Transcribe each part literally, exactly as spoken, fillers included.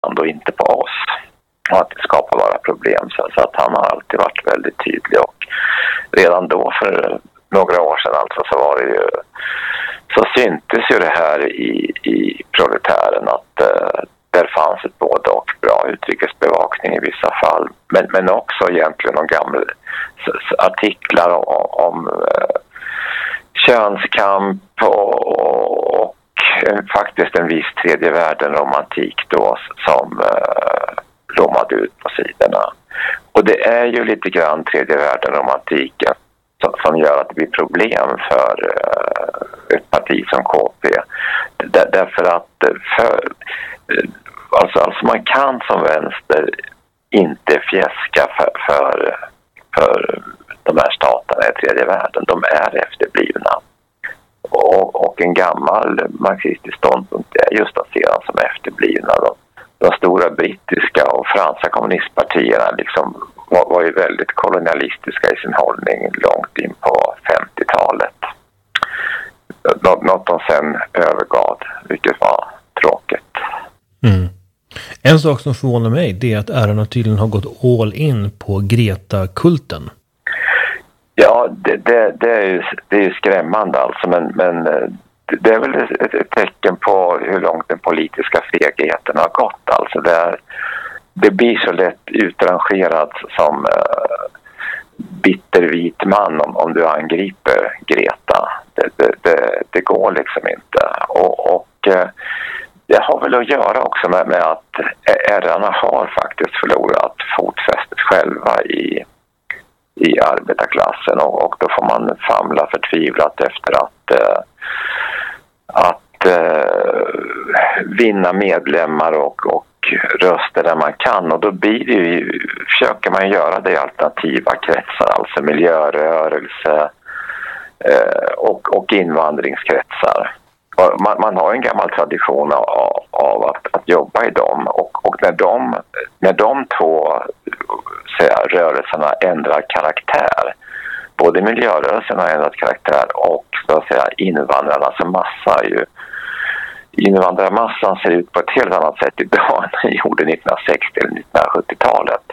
och inte på oss. Och att det skapar bara problem. Så, så att han har alltid varit väldigt tydlig. Och redan då för några år sedan alltså så var det ju, så syntes ju det här i, i proletären att uh, där fanns ett både och bra utrikesbevakning i vissa fall. Men, men också egentligen de gamla artiklar om, om uh, könskamp och, och faktiskt en viss tredje världen romantik då som uh, blommade ut på sidorna. Och det är ju lite grann tredje världen romantiken som, som gör att det blir problem för uh, ett parti som K P. Där, därför att för, uh, alltså, alltså man kan som vänster inte fjäska för, för, för de här staterna i tredje världen. De är efterblivna. Och, och en gammal marxistisk ståndpunkt är just att se dem som efterblivna. De, de stora brittiska och franska kommunistpartierna liksom var, var ju väldigt kolonialistiska i sin hållning långt in på femtiotalet. Nå, något de sen övergav, vilket var tråkigt. Mm. En sak som förvånar mig det är att ärarna tydligen har gått all in på Greta-kulten. Ja, det, det, det, är ju, det är ju skrämmande alltså, men, men det är väl ett, ett tecken på hur långt den politiska fegheten har gått. Alltså det, är, det blir så lätt utrangerad som uh, bittervit man om, om du angriper Greta. Det, det, det, det går liksom inte. Och, och uh, det har väl att göra också med, med att ärarna har faktiskt förlorat fotfästet själva i i arbetarklassen och, och då får man famla förtvivlat efter att uh, att uh, vinna medlemmar och, och röster där man kan, och då blir det ju, försöker man göra det i alternativa kretsar, alltså miljörörelse uh, och, och invandringskretsar. Och man, man har en gammal tradition av, av att, att jobba i dem, och, och när de när de två säga, rörelserna ändrar karaktär, både miljörörelsen har ändrat karaktär och så att säga invandrarnas massa ju, invandrarmassan ser ut på ett helt annat sätt idag än den gjorde nittonhundrasextio eller nittonhundrasjuttiotalet.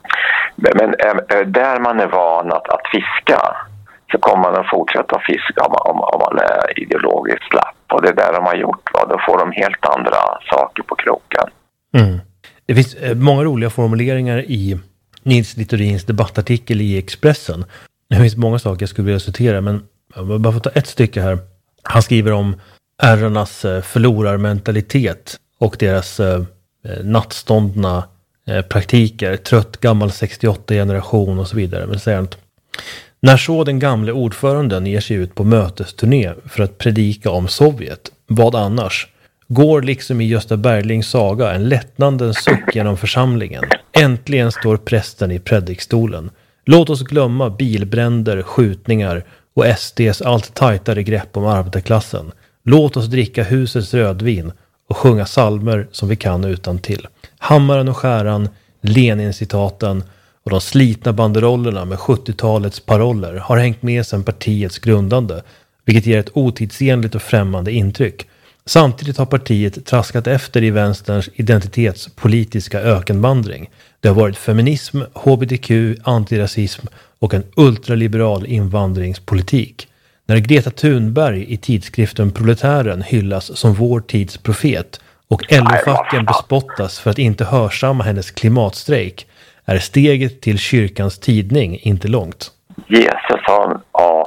Men, men där man är van att, att fiska, så kommer man att fortsätta att fiska om, om, om man är ideologiskt slapp. Och det är där de har gjort. Va? Då får de helt andra saker på kroken. Mm. Det finns många roliga formuleringar i Nils Littorins debattartikel i Expressen. Det finns många saker jag skulle vilja citera, men jag bara får ta ett stycke här. Han skriver om ärarnas förlorarmentalitet och deras eh, nattståndna eh, praktiker. Trött gammal sextioåtta-generation och så vidare. Men säger han att när så den gamle ordföranden ger sig ut på mötesturné för att predika om Sovjet, vad annars? Går liksom i Gösta Berlings saga en lättnandens suck genom församlingen. Äntligen står prästen i predikstolen. Låt oss glömma bilbränder, skjutningar och S D:s allt tajtare grepp om arbetarklassen. Låt oss dricka husets rödvin och sjunga salmer som vi kan utan till. Hammaren och skäran, Lenin-citaten och de slitna banderollerna med sjuttiotalets paroller har hängt med sedan partiets grundande, vilket ger ett otidsenligt och främmande intryck. Samtidigt har partiet traskat efter i vänsterns identitetspolitiska ökenvandring. Det har varit feminism, H B T Q, antirasism och en ultraliberal invandringspolitik. När Greta Thunberg i tidskriften Proletären hyllas som vår tids profet och L O-facken bespottas för att inte hörsamma hennes klimatstrejk, är steget till kyrkans tidning inte långt. Jesus, ja.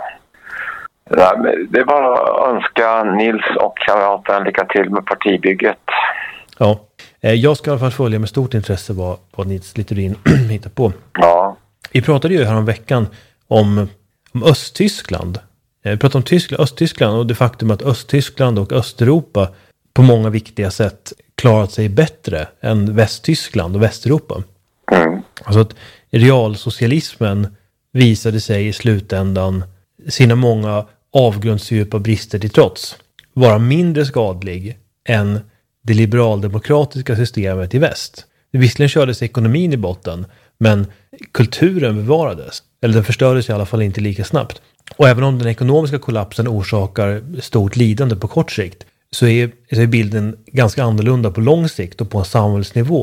Det är bara att önska Nils och kamraten lycka till med partibygget. Ja, jag ska i alla fall följa med stort intresse vad, vad Nils Littorin hittar på. Ja. Vi pratade ju här om veckan om, om Östtyskland. Vi pratade om Tyskland, Östtyskland och det faktum att Östtyskland och Östeuropa på många viktiga sätt klarat sig bättre än Västtyskland och Västeuropa. Mm. Alltså att realsocialismen visade sig i slutändan sina många avgrundsdjupa brister till trots vara mindre skadlig än det liberaldemokratiska systemet i väst. Det visserligen kördes ekonomin i botten, men kulturen bevarades. Eller den förstördes i alla fall inte lika snabbt. Och även om den ekonomiska kollapsen orsakar stort lidande på kort sikt, så är, så är bilden ganska annorlunda på lång sikt och på en samhällsnivå.